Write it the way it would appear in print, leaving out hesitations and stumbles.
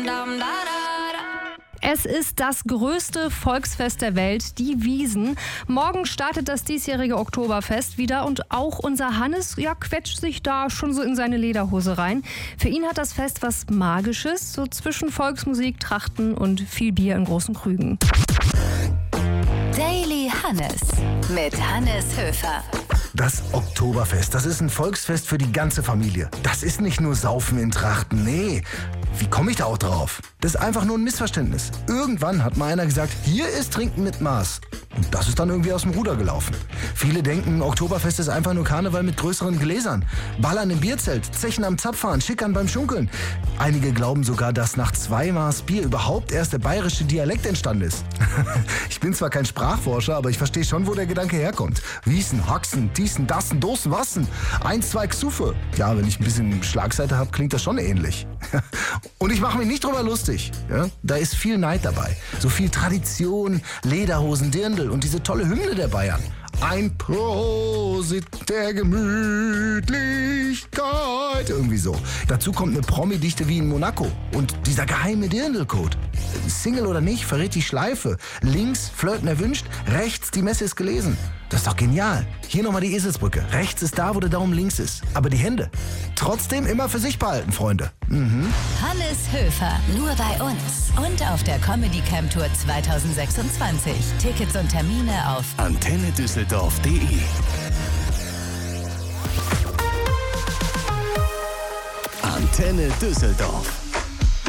Es ist das größte Volksfest der Welt, die Wiesn. Morgen startet das diesjährige Oktoberfest wieder und auch unser Hannes, quetscht sich da schon so in seine Lederhose rein. Für ihn hat das Fest was Magisches, so zwischen Volksmusik, Trachten und viel Bier in großen Krügen. Daily Hannes mit Hannes Höfer. Das Oktoberfest, das ist ein Volksfest für die ganze Familie. Das ist nicht nur Saufen in Trachten, nee. Wie komme ich da auch drauf? Das ist einfach nur ein Missverständnis. Irgendwann hat mal einer gesagt, hier ist Trinken mit Maß. Und das ist dann irgendwie aus dem Ruder gelaufen. Viele denken, Oktoberfest ist einfach nur Karneval mit größeren Gläsern. Ballern im Bierzelt, Zechen am Zapfhahn, Schickern beim Schunkeln. Einige glauben sogar, dass nach 2 Maß Bier überhaupt erst der bayerische Dialekt entstanden ist. Ich bin zwar kein Sprachforscher, aber ich verstehe schon, wo der Gedanke herkommt. Wiesen, Haxen, Tießen, Dassen, Dosen, Wassen. 1, 2 Xuffe. Ja, wenn ich ein bisschen Schlagseite habe, klingt das schon ähnlich. Und ich mache mich nicht drüber lustig. Ja? Da ist viel Neid dabei. So viel Tradition, Lederhosen, Dirndl und diese tolle Hymne der Bayern. Ein Prosit der Gemütlichkeit. Irgendwie so. Dazu kommt eine Promi-Dichte wie in Monaco. Und dieser geheime Dirndl-Code. Single oder nicht, verrät die Schleife. Links Flirten erwünscht, rechts die Messe ist gelesen. Das ist doch genial. Hier nochmal die Eselsbrücke. Rechts ist da, wo der Daumen links ist. Aber die Hände trotzdem immer für sich behalten, Freunde. Hannes Höfer, nur bei uns und auf der Comedy Camp Tour 2026. Tickets und Termine auf antennedüsseldorf.de. Antenne Düsseldorf.